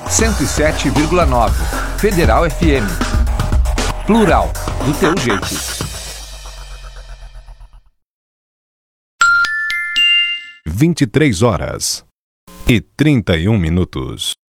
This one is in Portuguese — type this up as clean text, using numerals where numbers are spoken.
107,9. Federal FM. Plural, do teu jeito. 23h31.